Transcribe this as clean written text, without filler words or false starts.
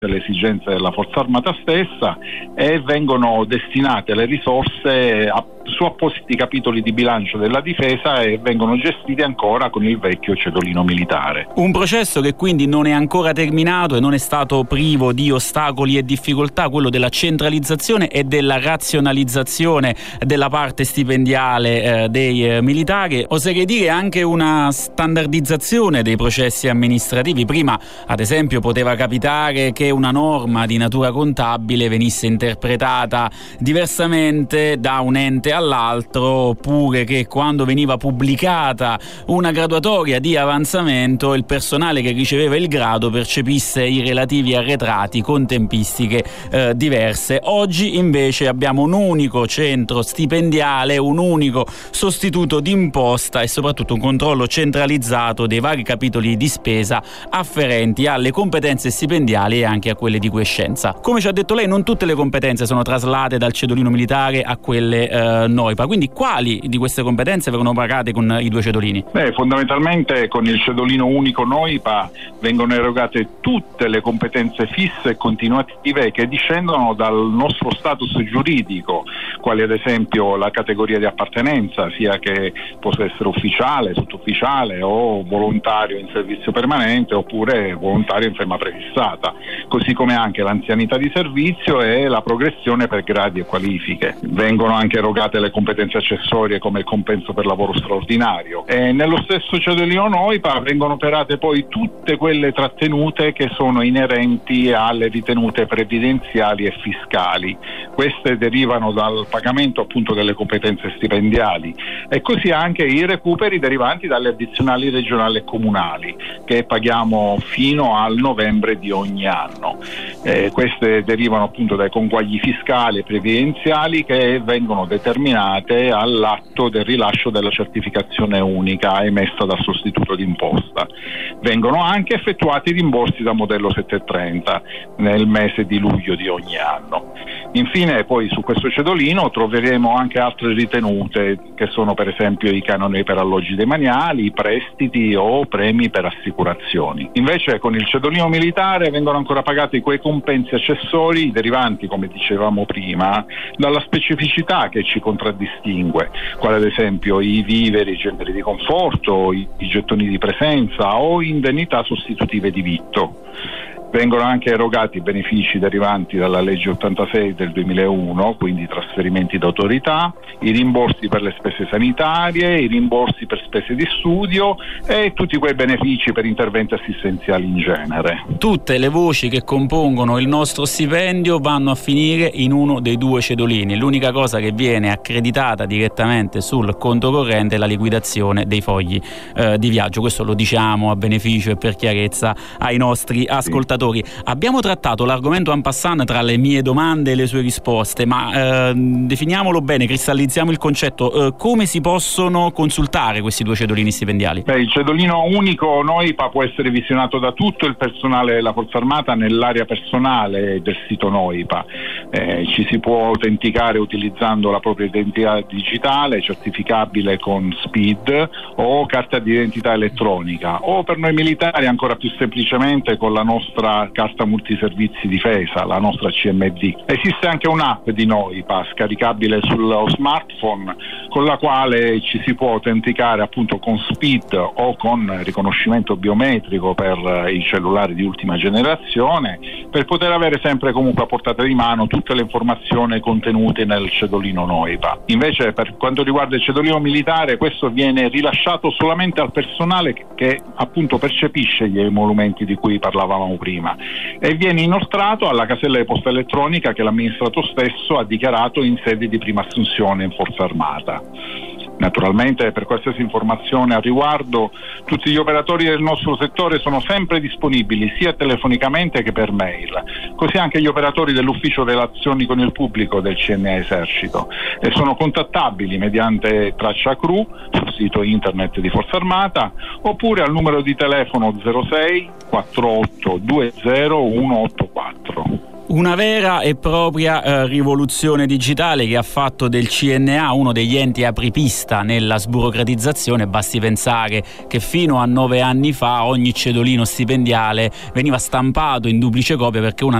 le esigenze della Forza Armata stessa, e vengono destinate le risorse su appositi capitoli di bilancio della difesa e vengono gestiti ancora con il vecchio cedolino militare. Un processo che quindi non è ancora terminato e non è stato privo di ostacoli e difficoltà, quello della centralizzazione e della razionalizzazione della parte stipendiale dei militari. Oserei dire anche una standardizzazione dei processi amministrativi. Prima, ad esempio, poteva capitare che una norma di natura contabile venisse interpretata diversamente da un ente all'altro, oppure che quando veniva pubblicata una graduatoria di avanzamento il personale che riceveva il grado percepisse i relativi arretrati con tempistiche diverse. Oggi invece abbiamo un unico centro stipendiale, un unico sostituto d'imposta e soprattutto un controllo centralizzato dei vari capitoli di spesa afferenti alle competenze stipendiali e anche a quelle di quiescenza. Come ci ha detto lei, non tutte le competenze sono traslate dal cedolino militare a quelle NOIPA, quindi quali di queste competenze vengono pagate con i due cedolini? Fondamentalmente con il cedolino unico NOIPA vengono erogate tutte le competenze fisse e continuative che discendono dal nostro status giuridico, quali ad esempio la categoria di appartenenza, sia che possa essere ufficiale, sottufficiale o volontario in servizio permanente oppure volontario in ferma prefissata, così come anche l'anzianità di servizio e la progressione per gradi e qualifiche. Vengono anche erogate le competenze accessorie come il compenso per lavoro straordinario, e nello stesso cedolino NOIPA vengono operate poi tutte quelle trattenute che sono inerenti alle ritenute previdenziali e fiscali. Queste derivano dal pagamento appunto delle competenze stipendiali, e così anche i recuperi derivanti dalle addizionali regionali e comunali che paghiamo fino al novembre di ogni anno. Queste derivano appunto dai conguagli fiscali e previdenziali che vengono determinate all'atto del rilascio della certificazione unica emessa dal sostituto d'imposta. Vengono anche effettuati rimborsi da modello 730 nel mese di luglio di ogni anno. Infine poi su questo cedolino troveremo anche altre ritenute che sono per esempio i canoni per alloggi demaniali, i prestiti o premi per assicurazioni. Invece con il cedolino militare vengono ancora pagati quei compensi accessori derivanti, come dicevamo prima, dalla specificità che ci contraddistingue, quale ad esempio i viveri, i generi di conforto, i gettoni di presenza o indennità sostitutive di vitto. Vengono anche erogati benefici derivanti dalla legge 86 del 2001, quindi trasferimenti d'autorità, i rimborsi per le spese sanitarie, i rimborsi per spese di studio e tutti quei benefici per interventi assistenziali in genere. Tutte le voci che compongono il nostro stipendio vanno a finire in uno dei due cedolini. L'unica cosa che viene accreditata direttamente sul conto corrente è la liquidazione dei fogli di viaggio. Questo lo diciamo a beneficio e per chiarezza ai nostri ascoltatori. Abbiamo trattato l'argomento en passant tra le mie domande e le sue risposte, ma definiamolo bene, cristallizziamo il concetto. Come si possono consultare questi due cedolini stipendiali? Il cedolino unico NOIPA può essere visionato da tutto il personale della Forza Armata nell'area personale del sito NOIPA. Ci si può autenticare utilizzando la propria identità digitale, certificabile con SPID o carta di identità elettronica, o per noi militari ancora più semplicemente con la nostra carta multiservizi difesa, la nostra CMD. Esiste anche un'app di NOIPA scaricabile sullo smartphone con la quale ci si può autenticare appunto con SPID o con riconoscimento biometrico per i cellulari di ultima generazione, per poter avere sempre comunque a portata di mano tutte le informazioni contenute nel cedolino NOIPA. Invece per quanto riguarda il cedolino militare, questo viene rilasciato solamente al personale che appunto percepisce gli emolumenti di cui parlavamo prima e viene inoltrato alla casella di posta elettronica che l'amministrato stesso ha dichiarato in sede di prima assunzione in Forza Armata. Naturalmente per qualsiasi informazione a riguardo tutti gli operatori del nostro settore sono sempre disponibili sia telefonicamente che per mail, così anche gli operatori dell'ufficio relazioni con il pubblico del CNA Esercito, e sono contattabili mediante traccia CRU sul sito internet di Forza Armata oppure al numero di telefono 06 48 20 184. Una vera e propria rivoluzione digitale che ha fatto del CNA uno degli enti apripista nella sburocratizzazione. Basti pensare che fino a 9 anni fa ogni cedolino stipendiale veniva stampato in duplice copia perché una